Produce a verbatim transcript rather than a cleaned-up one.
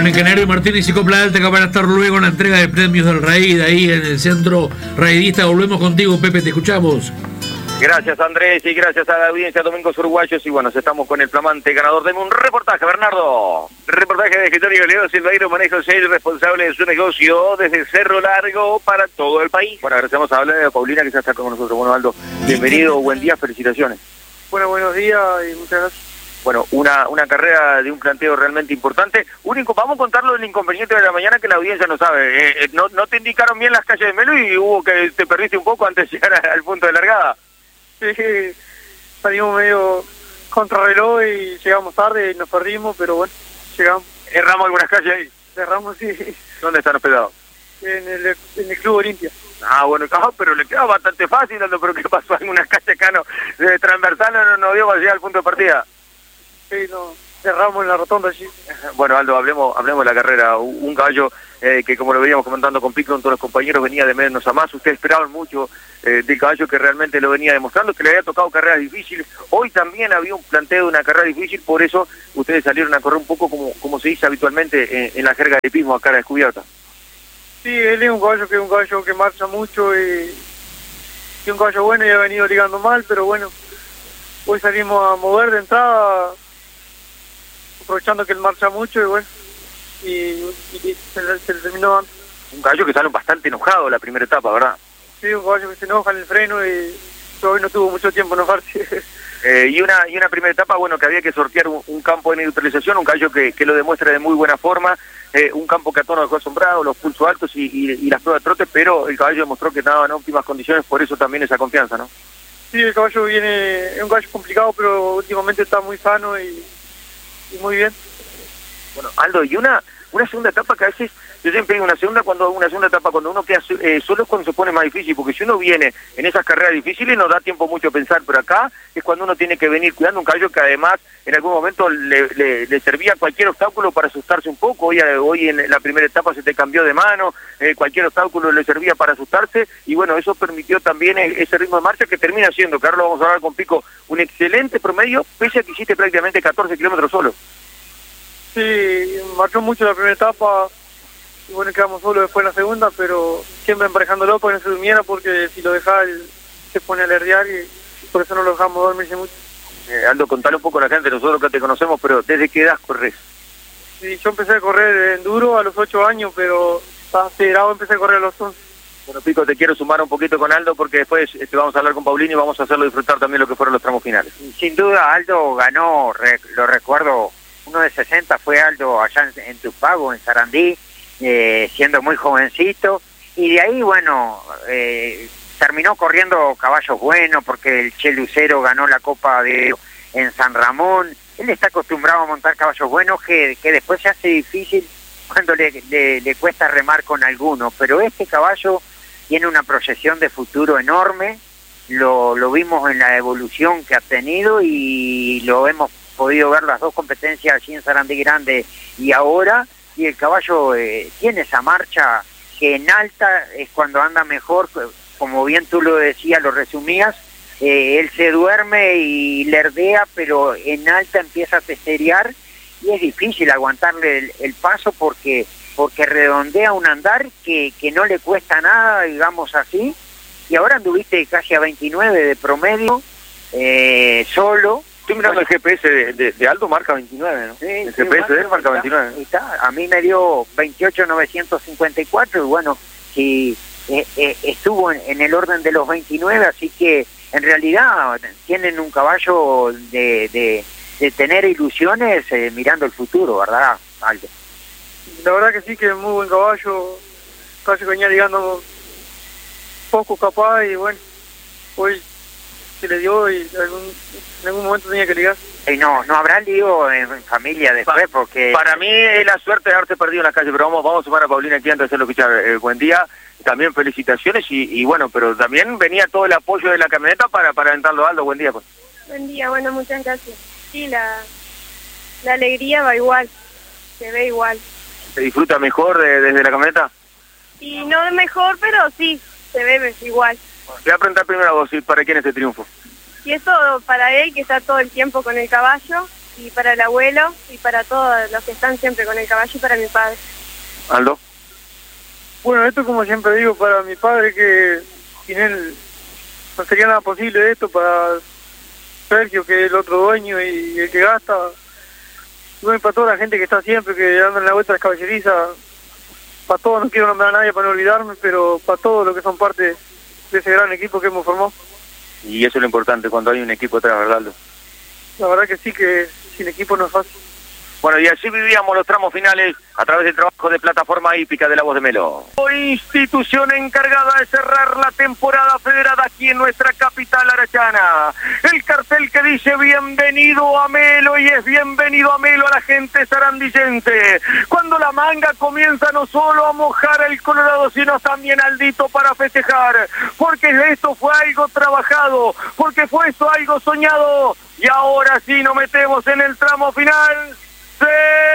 con el Canario Martínez y Copla Alta, que van a estar luego en la entrega de premios del Raid ahí en el centro raidista. Volvemos contigo, Pepe, te escuchamos. Gracias, Andrés, y gracias a la audiencia de Domingos Uruguayos. Y bueno, estamos con el flamante ganador. Deme un reportaje, Bernardo. Reportaje de escritorio Leo Silveiro, manejo seis, responsable de su negocio desde Cerro Largo para todo el país. Bueno, agradecemos a hablar de Paulina, que ya está con nosotros. Bueno, Aldo, bienvenido, buen día, felicitaciones. Bueno, buenos días y muchas gracias. Bueno, una una carrera de un planteo realmente importante. Único, vamos a contarlo del inconveniente de la mañana que la audiencia no sabe. Eh, eh, no, no te indicaron bien las calles de Melo y hubo que te perdiste un poco antes de llegar al punto de largada. Sí, salimos medio contrarreloj y llegamos tarde y nos perdimos, pero bueno, llegamos. ¿Erramos algunas calles ahí? Cerramos, sí. ¿Dónde están hospedados? En el, en el Club Olimpia. Ah, bueno, ah, pero le queda bastante fácil, Aldo, pero ¿qué pasó? Algunas calles acá no, de transversal no nos dio para llegar al punto de partida. Sí, no, cerramos en la rotonda allí. Bueno, Aldo, hablemos hablemos de la carrera. Un caballo eh, que, como lo veníamos comentando con Pico, con todos los compañeros, venía de menos a más. Ustedes esperaban mucho eh, del caballo que realmente lo venía demostrando, que le había tocado carreras difíciles. Hoy también había un planteo de una carrera difícil, por eso ustedes salieron a correr un poco como, como se dice habitualmente en, en la jerga de hipismo a cara descubierta. Sí, él es un caballo que es un caballo que marcha mucho y, y un caballo bueno y ha venido ligando mal, pero bueno, hoy salimos a mover de entrada, aprovechando que él marcha mucho y bueno, y, y se, le, se le terminó antes. Un caballo que sale bastante enojado la primera etapa, ¿verdad? Sí, un caballo que se enoja en el freno y hoy no tuvo mucho tiempo enojarse. Eh, y una y una primera etapa, bueno, que había que sortear un, un campo de neutralización, un caballo que, que lo demuestra de muy buena forma, eh, un campo que a tono dejó asombrado, los pulsos altos y, y, y las pruebas de trote, pero el caballo demostró que estaba en óptimas condiciones, por eso también esa confianza, ¿no? Sí, el caballo viene, es un caballo complicado, pero últimamente está muy sano y, y muy bien. Bueno, Aldo, y una una segunda etapa que a veces, yo siempre digo una segunda cuando una segunda etapa cuando uno queda eh, solo es cuando se pone más difícil, porque si uno viene en esas carreras difíciles no da tiempo mucho a pensar, pero acá es cuando uno tiene que venir cuidando un caballo que además en algún momento le, le, le servía cualquier obstáculo para asustarse un poco. Hoy, hoy en la primera etapa se te cambió de mano, eh, cualquier obstáculo le servía para asustarse, y bueno, eso permitió también ese ritmo de marcha que termina siendo, que ahora lo vamos a hablar con Pico, un excelente promedio, pese a que hiciste prácticamente catorce kilómetros solo. Sí, marchó mucho la primera etapa y bueno, quedamos solos después en la segunda, pero siempre emparejándolo para que no se durmiera, porque si lo dejaba él se pone a alerdear y por eso no lo dejamos dormirse mucho. Eh, Aldo, contale un poco a la gente, nosotros que te conocemos, pero ¿desde qué edad corres? Sí, yo empecé a correr enduro a los ocho años, pero acelerado empecé a correr a los once. Bueno, Pico, te quiero sumar un poquito con Aldo porque después este, vamos a hablar con Paulino y vamos a hacerlo disfrutar también lo que fueron los tramos finales. Sin duda, Aldo ganó, re, lo recuerdo, uno de sesenta fue Aldo allá en, en Tupago, en Sarandí, eh, siendo muy jovencito, y de ahí, bueno, eh, terminó corriendo caballos buenos porque el Che Lucero ganó la Copa de en San Ramón. Él está acostumbrado a montar caballos buenos que, que después se hace difícil cuando le, le, le cuesta remar con alguno, pero este caballo tiene una proyección de futuro enorme, lo, lo vimos en la evolución que ha tenido y lo hemos podido ver las dos competencias allí en Sarandí Grande y ahora, y el caballo eh, tiene esa marcha que en alta es cuando anda mejor, como bien tú lo decías, lo resumías, eh, él se duerme y lerdea, pero en alta empieza a testerear y es difícil aguantarle el, el paso porque porque redondea un andar que, que no le cuesta nada, digamos así, y ahora anduviste casi a veintinueve de promedio, eh, solo. Estoy mirando el G P S de, de, de Aldo, marca veintinueve, ¿no? Sí, el sí, G P S de él marca está, veintinueve. Está. A mí me dio veintiocho mil novecientos cincuenta y cuatro y bueno, si eh, eh, estuvo en, en el orden de los veintinueve, así que en realidad tienen un caballo de, de, de tener ilusiones eh, mirando el futuro, ¿verdad, Aldo? La verdad que sí, que es muy buen caballo, caballo que venía ligando poco capaz y bueno, hoy se le dio y algún, en algún momento tenía que ligar. Y no, no habrá lío en familia después, Pa porque... Para mí es la suerte de haberte perdido en la calle, pero vamos, vamos a sumar a Paulina aquí antes de hacerlo escuchar. Eh, buen día, también felicitaciones y, y bueno, pero también venía todo el apoyo de la camioneta para, para aventarlo a Aldo. Buen día, pues. Buen día, bueno, muchas gracias. Sí, la, la alegría va igual, se ve igual. ¿Se disfruta mejor de, desde la camioneta? Y no de mejor, pero sí, se ve igual. Te voy a preguntar primero a vos, ¿para quién es este triunfo? Y eso para él, que está todo el tiempo con el caballo, y para el abuelo y para todos los que están siempre con el caballo y para mi padre. Aldo. Bueno, esto como siempre digo, para mi padre, que sin él no sería nada posible esto, para Sergio, que es el otro dueño y el que gasta, y bueno, para toda la gente que está siempre, que anda en la vuelta de las caballerizas, para todos, no quiero nombrar a nadie para no olvidarme, pero para todos los que son parte de ese gran equipo que hemos formado. Y eso es lo importante cuando hay un equipo atrás, ¿verdad, Aldo? La verdad que sí, que sin equipo no es fácil. Bueno, y así vivíamos los tramos finales a través del trabajo de Plataforma Hípica de La Voz de Melo. Institución encargada de cerrar la temporada federada aquí en nuestra capital arachana. El cartel que dice bienvenido a Melo, y es bienvenido a Melo a la gente sarandillense. Cuando la manga comienza no solo a mojar el Colorado, sino también Aldito para festejar. Porque esto fue algo trabajado, porque fue esto algo soñado. Y ahora sí nos metemos en el tramo final. ¡Sí!